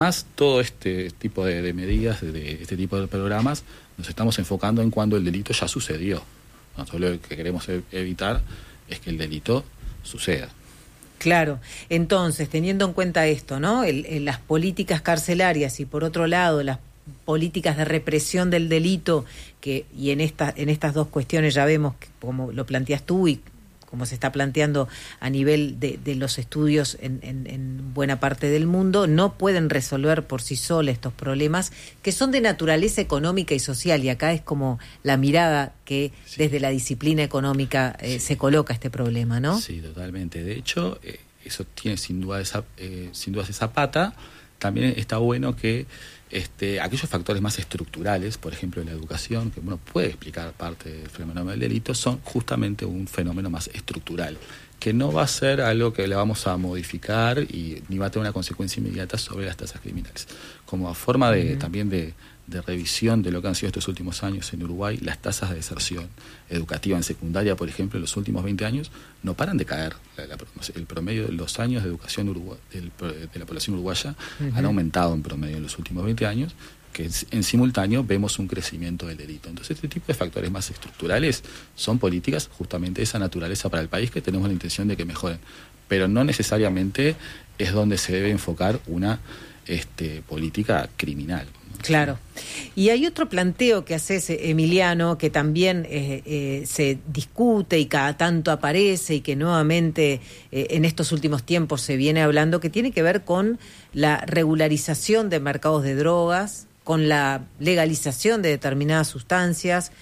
Más todo este tipo de medidas, de este tipo de programas, nos estamos enfocando en cuando el delito ya sucedió. Nosotros lo que queremos evitar es que el delito suceda. Claro, entonces, teniendo en cuenta esto, ¿no? Las políticas carcelarias y por otro lado las políticas de represión del delito, y en estas dos cuestiones ya vemos, como lo planteas tú y como se está planteando a nivel de los estudios en buena parte del mundo, no pueden resolver por sí solos estos problemas que son de naturaleza económica y social, y acá es como la mirada que desde la disciplina económica se coloca este problema, ¿no? Sí, totalmente. De hecho, eso tiene sin duda esa pata. También está bueno que aquellos factores más estructurales, por ejemplo la educación, que uno puede explicar parte del fenómeno del delito, son justamente un fenómeno más estructural, que no va a ser algo que le vamos a modificar y ni va a tener una consecuencia inmediata sobre las tasas criminales. Como forma también de revisión de lo que han sido estos últimos años en Uruguay, las tasas de deserción educativa en secundaria, por ejemplo, en los últimos 20 años, no paran de caer. El promedio de los años de educación de la población uruguaya han aumentado en promedio en los últimos 20 años, que en simultáneo vemos un crecimiento del delito. Entonces, este tipo de factores más estructurales son políticas justamente de esa naturaleza para el país que tenemos la intención de que mejoren, pero no necesariamente es donde se debe enfocar una política criminal. Claro. Y hay otro planteo que haces, Emiliano, que también se discute y cada tanto aparece y que nuevamente en estos últimos tiempos se viene hablando, que tiene que ver con la regularización de mercados de drogas, con la legalización de determinadas sustancias.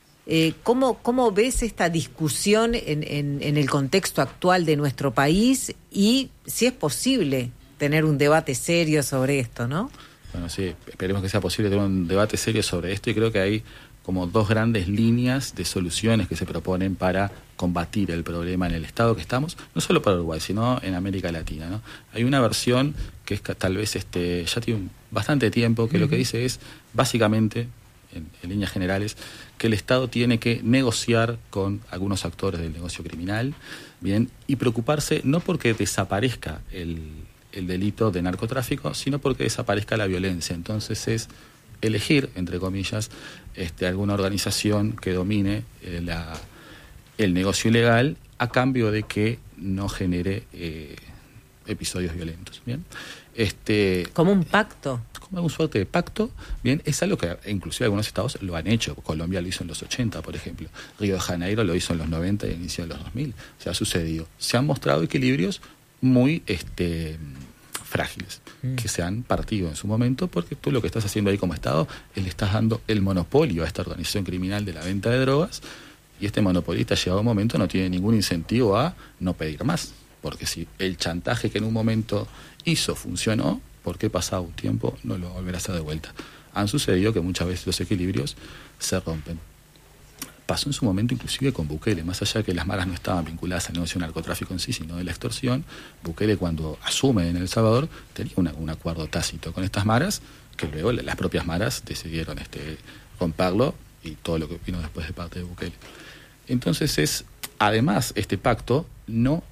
¿Cómo ves esta discusión en el contexto actual de nuestro país y si es posible tener un debate serio sobre esto, ¿no? Bueno, sí, esperemos que sea posible tener un debate serio sobre esto y creo que hay como dos grandes líneas de soluciones que se proponen para combatir el problema en el estado que estamos, no solo para Uruguay, sino en América Latina, ¿no? Hay una versión que es tal vez ya tiene bastante tiempo, que lo que dice es, básicamente, en líneas generales, que el Estado tiene que negociar con algunos actores del negocio criminal, bien, y preocuparse no porque desaparezca el delito de narcotráfico, sino porque desaparezca la violencia. Entonces es elegir, entre comillas, alguna organización que domine el negocio ilegal a cambio de que no genere episodios violentos. Bien, como un pacto. Como un suerte de pacto, bien, es algo que inclusive algunos estados lo han hecho. Colombia lo hizo en los 80, por ejemplo. Río de Janeiro lo hizo en los 90 y inicio de los 2000. O sea, ha sucedido. Se han mostrado equilibrios muy frágiles, que se han partido en su momento, porque tú lo que estás haciendo ahí como Estado es le estás dando el monopolio a esta organización criminal de la venta de drogas, y este monopolista llegado a un momento no tiene ningún incentivo a no pedir más, porque si el chantaje que en un momento hizo funcionó, ¿por qué pasado un tiempo no lo volverá a hacer de vuelta? Han sucedido que muchas veces los equilibrios se rompen. Pasó en su momento inclusive con Bukele, más allá de que las maras no estaban vinculadas al negocio de narcotráfico en sí, sino de la extorsión. Bukele, cuando asume en El Salvador, tenía un acuerdo tácito con estas maras, que luego las propias maras decidieron romperlo, y todo lo que vino después de parte de Bukele. Entonces además, este pacto no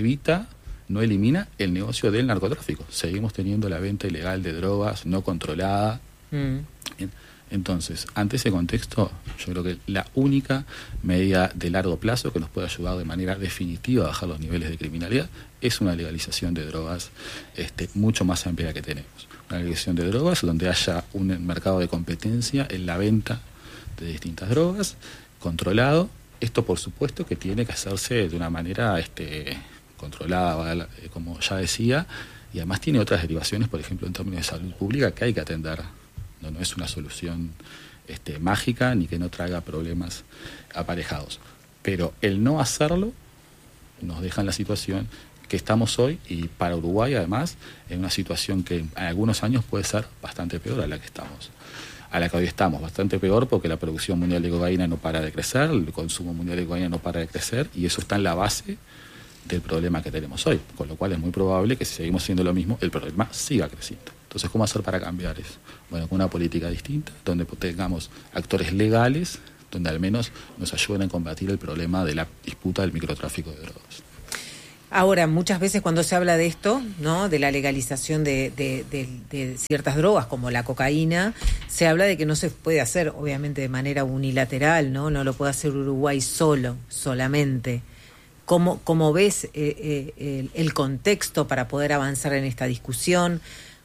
elimina el negocio del narcotráfico. Seguimos teniendo la venta ilegal de drogas no controlada. Bien. Entonces, ante ese contexto, yo creo que la única medida de largo plazo que nos puede ayudar de manera definitiva a bajar los niveles de criminalidad es una legalización de drogas mucho más amplia que tenemos. Una legalización de drogas donde haya un mercado de competencia en la venta de distintas drogas, controlado. Esto, por supuesto, que tiene que hacerse de una manera controlada, como ya decía, y además tiene otras derivaciones, por ejemplo, en términos de salud pública, que hay que atender. No es una solución mágica ni que no traiga problemas aparejados. Pero el no hacerlo nos deja en la situación que estamos hoy, y para Uruguay además en una situación que en algunos años puede ser bastante peor a la que hoy estamos, bastante peor porque la producción mundial de cocaína no para de crecer, el consumo mundial de cocaína no para de crecer, y eso está en la base del problema que tenemos hoy, con lo cual es muy probable que si seguimos haciendo lo mismo, el problema siga creciendo. Entonces, ¿cómo hacer para cambiar eso? Bueno, con una política distinta, donde tengamos actores legales, donde al menos nos ayuden a combatir el problema de la disputa del microtráfico de drogas. Ahora, muchas veces cuando se habla de esto, ¿no?, de la legalización de ciertas drogas como la cocaína, se habla de que no se puede hacer, obviamente, de manera unilateral, ¿no? No lo puede hacer Uruguay solamente. ¿Cómo ves el contexto para poder avanzar en esta discusión?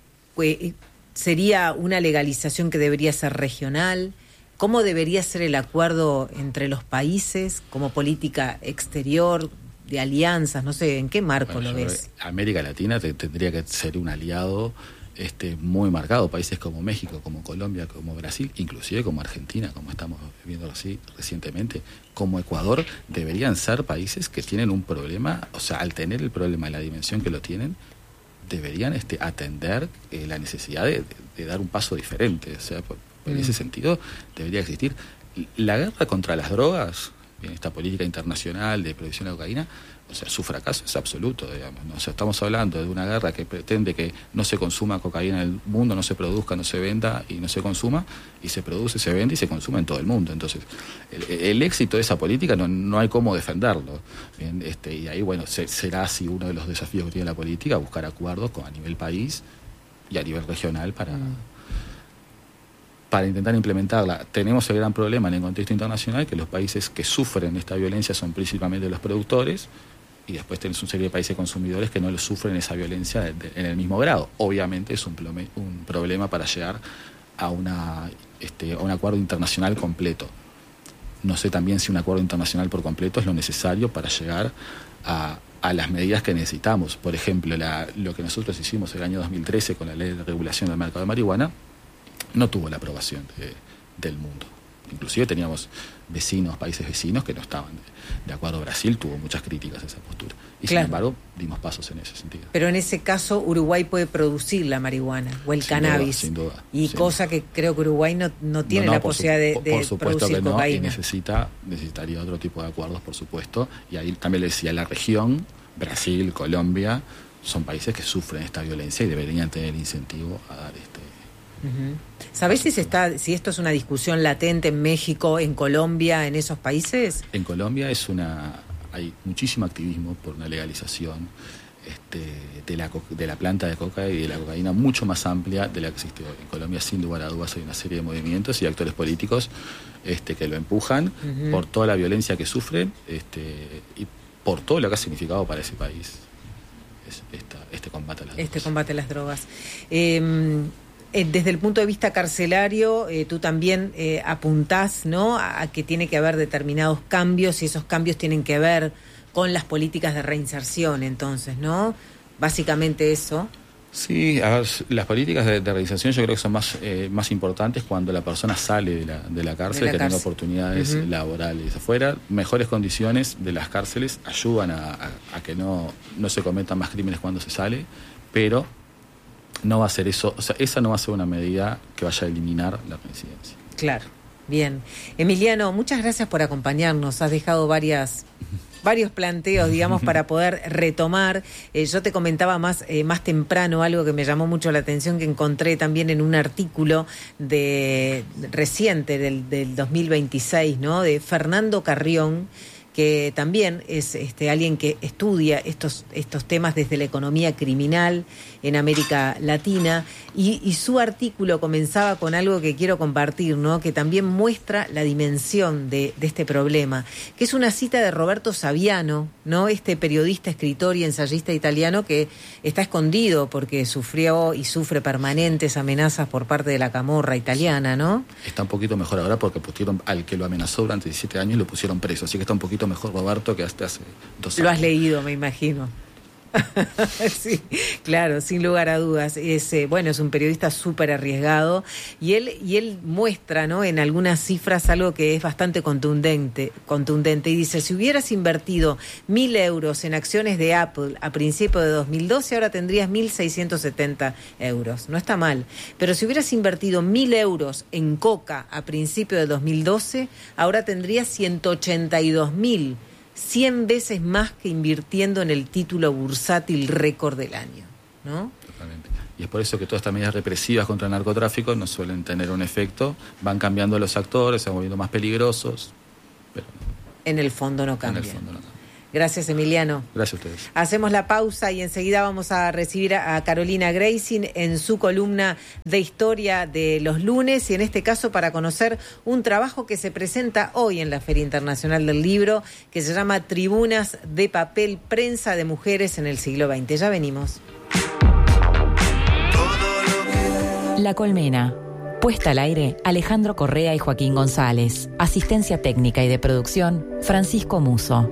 ¿Sería una legalización que debería ser regional? ¿Cómo debería ser el acuerdo entre los países como política exterior, de alianzas? No sé, ¿en qué marco lo ves? América Latina tendría que ser un aliado muy marcado. Países como México, como Colombia, como Brasil, inclusive como Argentina, como estamos viendo así recientemente, como Ecuador, deberían ser países que tienen un problema, o sea, al tener el problema en la dimensión que lo tienen, deberían atender la necesidad de dar un paso diferente. O sea, en ese sentido debería existir. La guerra contra las drogas, en esta política internacional de prohibición de la cocaína, o sea, su fracaso es absoluto, digamos, ¿no? O sea, estamos hablando de una guerra que pretende que no se consuma cocaína en el mundo, no se produzca, no se venda y no se consuma, y se produce, se vende y se consume en todo el mundo. Entonces, el éxito de esa política no hay cómo defenderlo. Bien, y ahí, bueno, será así uno de los desafíos que tiene la política, buscar acuerdos a nivel país y a nivel regional para intentar implementarla. Tenemos el gran problema en el contexto internacional que los países que sufren esta violencia son principalmente los productores, y después tenés una serie de países consumidores que no lo sufren esa violencia en el mismo grado. Obviamente es un problema para llegar a un acuerdo internacional completo. No sé también si un acuerdo internacional por completo es lo necesario para llegar a las medidas que necesitamos. Por ejemplo, lo que nosotros hicimos el año 2013 con la Ley de Regulación del Mercado de Marihuana no tuvo la aprobación del mundo. Inclusive teníamos países vecinos que no estaban de acuerdo. Brasil tuvo muchas críticas a esa postura. Y sin embargo, dimos pasos en ese sentido. Pero en ese caso, Uruguay puede producir la marihuana o el cannabis. Sin duda. Y cosa que creo que Uruguay no tiene la posibilidad de por supuesto producir que no, cocaína. Y necesitaría otro tipo de acuerdos, por supuesto. Y ahí también le decía, la región, Brasil, Colombia, son países que sufren esta violencia y deberían tener el incentivo a dar ¿Sabés si esto es una discusión latente en México, en Colombia, en esos países? En Colombia hay muchísimo activismo por una legalización de la planta de coca y de la cocaína mucho más amplia de la que existe hoy. En Colombia, sin lugar a dudas, hay una serie de movimientos y actores políticos que lo empujan por toda la violencia que sufren y por todo lo que ha significado para ese país este combate a las drogas. Combate a las drogas. Desde el punto de vista carcelario, tú también apuntás, ¿no?, a que tiene que haber determinados cambios, y esos cambios tienen que ver con las políticas de reinserción, entonces, ¿no? Básicamente eso. Sí, a ver, las políticas de reinserción yo creo que son más importantes cuando la persona sale de la cárcel, que tenga oportunidades laborales afuera. Mejores condiciones de las cárceles ayudan a que no se cometan más crímenes cuando se sale, pero no va a ser eso, o sea, esa no va a ser una medida que vaya a eliminar la reincidencia. Claro, bien. Emiliano, muchas gracias por acompañarnos. Has dejado varios planteos, digamos, para poder retomar. Yo te comentaba más temprano algo que me llamó mucho la atención, que encontré también en un artículo reciente del 2026, ¿no?, de Fernando Carrión, que también es alguien que estudia estos temas desde la economía criminal en América Latina, y su artículo comenzaba con algo que quiero compartir, ¿no?, que también muestra la dimensión de este problema, que es una cita de Roberto Saviano, ¿no?, periodista, escritor y ensayista italiano que está escondido porque sufrió y sufre permanentes amenazas por parte de la camorra italiana, ¿no? Está un poquito mejor ahora porque pusieron al que lo amenazó durante 17 años y lo pusieron preso, así que está un poquito mejor Roberto que hasta hace 2 años. Lo has leído, me imagino. Sí, claro, sin lugar a dudas. Es un periodista súper arriesgado, y él muestra, ¿no?, en algunas cifras algo que es bastante contundente, y dice: si hubieras invertido 1.000 euros en acciones de Apple a principios de 2012, ahora tendrías 1.670 euros. No está mal, pero si hubieras invertido 1.000 euros en Coca a principios de 2012, ahora tendrías 182.000, 100 veces más que invirtiendo en el título bursátil récord del año, ¿no? Totalmente. Y es por eso que todas estas medidas represivas contra el narcotráfico no suelen tener un efecto, van cambiando los actores, se van volviendo más peligrosos, pero en el fondo no cambian. Gracias, Emiliano. Gracias a ustedes. Hacemos la pausa y enseguida vamos a recibir a Carolina Gracing en su columna de historia de los lunes, y en este caso para conocer un trabajo que se presenta hoy en la Feria Internacional del Libro, que se llama Tribunas de Papel, Prensa de Mujeres en el siglo XX. Ya venimos. La Colmena. Puesta al aire, Alejandro Correa y Joaquín González. Asistencia técnica y de producción, Francisco Muso.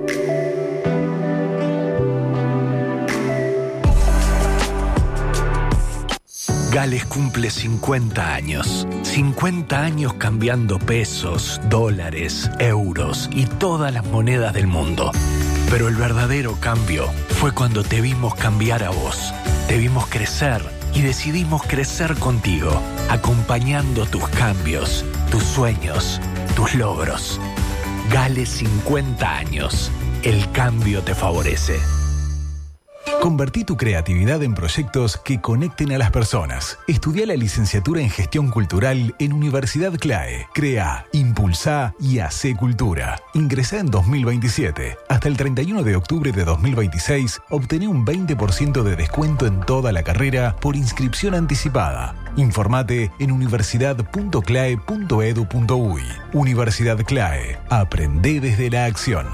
Gales cumple 50 años. 50 años cambiando pesos, dólares, euros y todas las monedas del mundo. Pero el verdadero cambio fue cuando te vimos cambiar a vos. Te vimos crecer y decidimos crecer contigo, acompañando tus cambios, tus sueños, tus logros. Gales 50 años. El cambio te favorece. Convertí tu creatividad en proyectos que conecten a las personas. Estudia la licenciatura en Gestión Cultural en Universidad CLAE. Crea, impulsá y hacé cultura. Ingresá en 2027. Hasta el 31 de octubre de 2026, obtené un 20% de descuento en toda la carrera por inscripción anticipada. Informate en universidad.clae.edu.uy. Universidad CLAE. Aprendé desde la acción.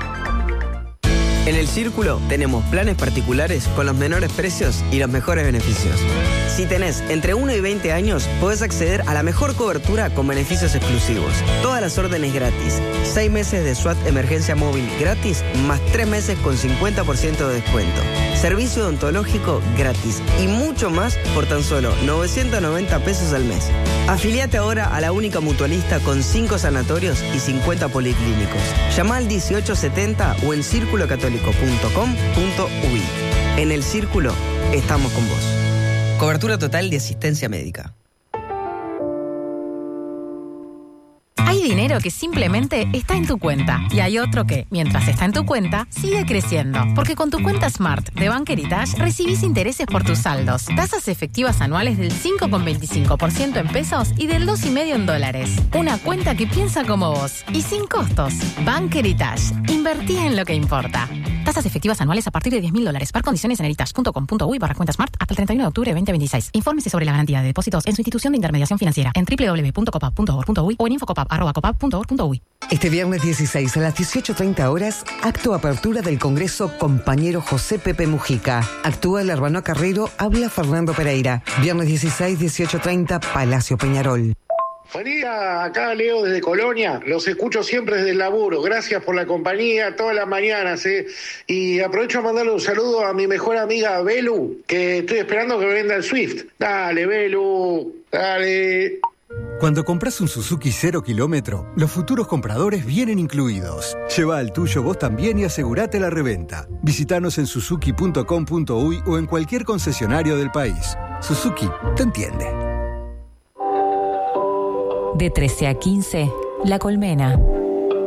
En El Círculo tenemos planes particulares con los menores precios y los mejores beneficios. Si tenés entre 1 y 20 años, podés acceder a la mejor cobertura con beneficios exclusivos. Todas las órdenes gratis. 6 meses de SWAT emergencia móvil gratis, más 3 meses con 50% de descuento. Servicio odontológico gratis y mucho más por tan solo 990 pesos al mes. Afiliate ahora a la única mutualista con 5 sanatorios y 50 policlínicos. Llama al 1870 o en circulocatólico.com.uy. En El Círculo estamos con vos. Cobertura total de asistencia médica. Hay dinero que simplemente está en tu cuenta y hay otro que, mientras está en tu cuenta, sigue creciendo. Porque con tu cuenta Smart de Bank Heritage recibís intereses por tus saldos, tasas efectivas anuales del 5,25% en pesos y del 2,5% en dólares. Una cuenta que piensa como vos y sin costos. Bank Heritage. Invertí en lo que importa. Tasas efectivas anuales a partir de $10,000. Par condiciones en heritage.com.uy/cuenta Smart hasta el 31 de octubre de 2026. Infórmese sobre la garantía de depósitos en su institución de intermediación financiera en www.copap.org.uy o en infocopap@copap.org.uy. Este viernes 16 a las 18:30 horas, acto apertura del Congreso Compañero José Pepe Mujica. Actúa el Arbano Carrero, habla Fernando Pereira. Viernes 16, 18:30, Palacio Peñarol. Buen día, acá Leo desde Colonia, los escucho siempre desde el laburo, gracias por la compañía todas las mañanas, y aprovecho a mandarle un saludo a mi mejor amiga Belu, que estoy esperando que me venda el Swift. Dale, Belu, dale. Cuando compras un Suzuki 0 kilómetro, los futuros compradores vienen incluidos. Lleva al tuyo vos también y asegurate la reventa. Visítanos en suzuki.com.uy o en cualquier concesionario del país. Suzuki te entiende. De 13 a 15, La Colmena.